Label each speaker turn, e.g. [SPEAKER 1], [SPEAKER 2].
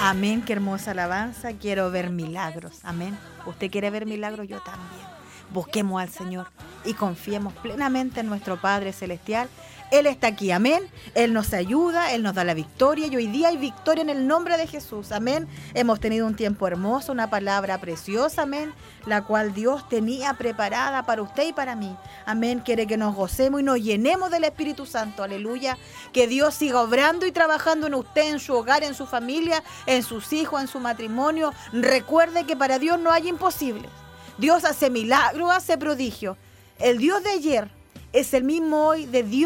[SPEAKER 1] Amén, qué hermosa alabanza. Quiero ver milagros. Amén. ¿Usted quiere ver milagros? Yo también. Busquemos al Señor y confiemos plenamente en nuestro Padre Celestial. Él está aquí, amén. Él nos ayuda, Él nos da la victoria y hoy día hay victoria en el nombre de Jesús, amén. Hemos tenido un tiempo hermoso, una palabra preciosa, amén, la cual Dios tenía preparada para usted y para mí, amén. Quiere que nos gocemos y nos llenemos del Espíritu Santo, aleluya. Que Dios siga obrando y trabajando en usted, en su hogar, en su familia, en sus hijos, en su matrimonio. Recuerde que para Dios no hay imposibles. Dios hace milagros, hace prodigios. El Dios de ayer es el mismo hoy, de Dios.